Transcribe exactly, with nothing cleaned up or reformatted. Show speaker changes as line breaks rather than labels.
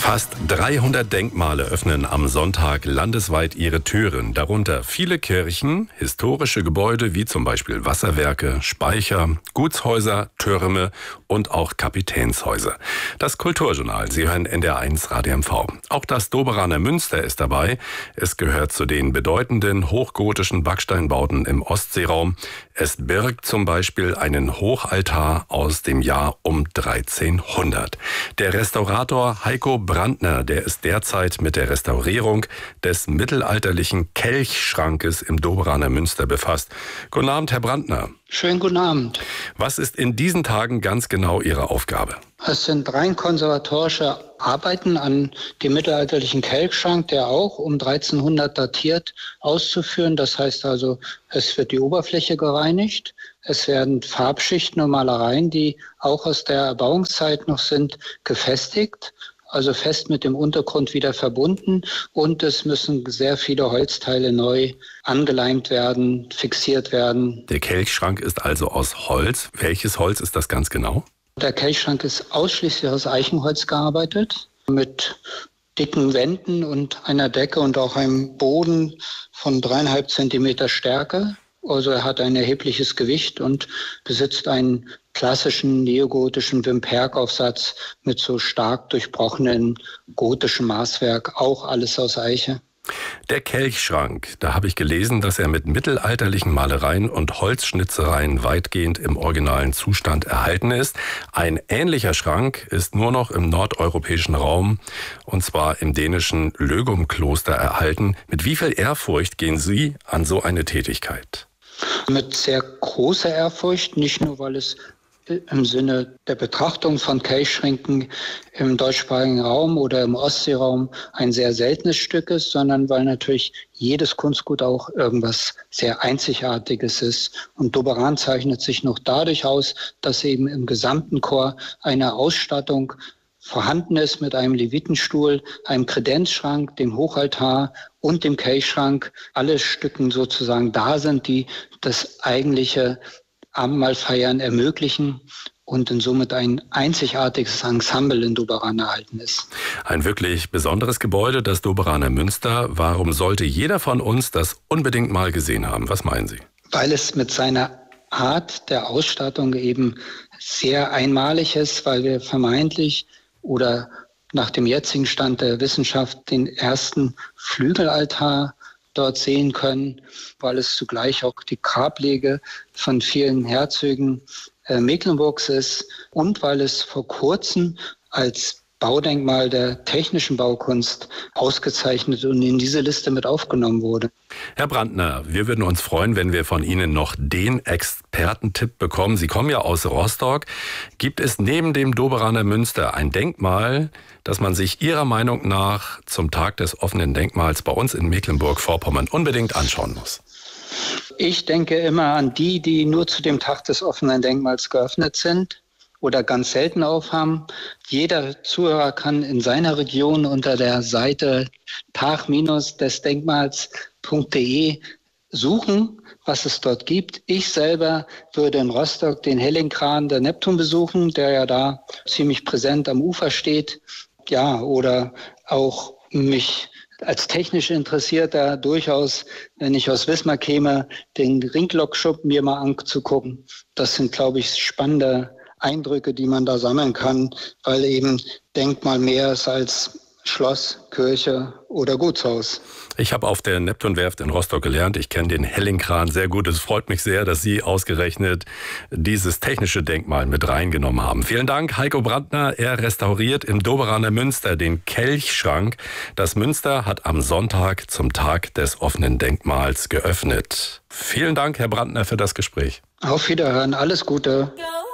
Fast dreihundert Denkmale öffnen am Sonntag landesweit ihre Türen. Darunter viele Kirchen, historische Gebäude wie zum Beispiel Wasserwerke, Speicher, Gutshäuser, Türme und auch Kapitänshäuser. Das Kulturjournal, Sie hören N D R eins Radio M V. Auch das Doberaner Münster ist dabei. Es gehört zu den bedeutenden hochgotischen Backsteinbauten im Ostseeraum. Es birgt zum Beispiel einen Hochaltar aus dem Jahr um dreizehnhundert. Der Restaurator Heiko Brandner, der ist derzeit mit der Restaurierung des mittelalterlichen Kelchschrankes im Doberaner Münster befasst. Guten Abend, Herr Brandner.
Schönen guten Abend.
Was ist in diesen Tagen ganz genau Ihre Aufgabe?
Es sind rein konservatorische Arbeiten an dem mittelalterlichen Kelchschrank, der auch um dreizehnhundert datiert, auszuführen. Das heißt also, es wird die Oberfläche gereinigt. Es werden Farbschichten und Malereien, die auch aus der Erbauungszeit noch sind, gefestigt. Also fest mit dem Untergrund wieder verbunden, und es müssen sehr viele Holzteile neu angeleimt werden, fixiert werden.
Der Kelchschrank ist also aus Holz. Welches Holz ist das ganz genau?
Der Kelchschrank ist ausschließlich aus Eichenholz gearbeitet, mit dicken Wänden und einer Decke und auch einem Boden von dreieinhalb Zentimeter Stärke. Also er hat ein erhebliches Gewicht und besitzt einen klassischen neogotischen Wimperk-Aufsatz mit so stark durchbrochenen gotischen Maßwerk, auch alles aus Eiche.
Der Kelchschrank, da habe ich gelesen, dass er mit mittelalterlichen Malereien und Holzschnitzereien weitgehend im originalen Zustand erhalten ist. Ein ähnlicher Schrank ist nur noch im nordeuropäischen Raum, und zwar im dänischen Løgum-Kloster, erhalten. Mit wie viel Ehrfurcht gehen Sie an so eine Tätigkeit?
Mit sehr großer Ehrfurcht, nicht nur, weil es im Sinne der Betrachtung von Kelchschränken im deutschsprachigen Raum oder im Ostseeraum ein sehr seltenes Stück ist, sondern weil natürlich jedes Kunstgut auch irgendwas sehr Einzigartiges ist. Und Doberan zeichnet sich noch dadurch aus, dass eben im gesamten Chor eine Ausstattung vorhanden ist mit einem Levitenstuhl, einem Kredenzschrank, dem Hochaltar und dem Kelchschrank. Alle Stücken sozusagen da sind, die das eigentliche Abendmahlfeiern ermöglichen und in somit ein einzigartiges Ensemble in Doberan erhalten ist.
Ein wirklich besonderes Gebäude, das Doberaner Münster. Warum sollte jeder von uns das unbedingt mal gesehen haben? Was meinen Sie?
Weil es mit seiner Art der Ausstattung eben sehr einmalig ist, weil wir vermeintlich oder nach dem jetzigen Stand der Wissenschaft den ersten Flügelaltar dort sehen können, weil es zugleich auch die Grablege von vielen Herzögen äh, Mecklenburgs ist und weil es vor kurzem als Baudenkmal der technischen Baukunst ausgezeichnet und in diese Liste mit aufgenommen wurde.
Herr Brandner, wir würden uns freuen, wenn wir von Ihnen noch den Expertentipp bekommen. Sie kommen ja aus Rostock. Gibt es neben dem Doberaner Münster ein Denkmal, das man sich Ihrer Meinung nach zum Tag des offenen Denkmals bei uns in Mecklenburg-Vorpommern unbedingt anschauen muss?
Ich denke immer an die, die nur zu dem Tag des offenen Denkmals geöffnet sind oder ganz selten aufhaben. Jeder Zuhörer kann in seiner Region unter der Seite tag des denkmals punkt de suchen, was es dort gibt. Ich selber würde in Rostock den Hellingkran der Neptun besuchen, der ja da ziemlich präsent am Ufer steht. Ja, oder auch mich als technisch Interessierter durchaus, wenn ich aus Wismar käme, den Ringlockschuppen mir mal anzugucken. Das sind, glaube ich, spannende Eindrücke, die man da sammeln kann, weil eben Denkmal mehr ist als Schloss, Kirche oder Gutshaus.
Ich habe auf der Neptunwerft in Rostock gelernt. Ich kenne den Hellingkran sehr gut. Es freut mich sehr, dass Sie ausgerechnet dieses technische Denkmal mit reingenommen haben. Vielen Dank, Heiko Brandner. Er restauriert im Doberaner Münster den Kelchschrank. Das Münster hat am Sonntag zum Tag des offenen Denkmals geöffnet. Vielen Dank, Herr Brandner, für das Gespräch.
Auf Wiederhören. Alles Gute.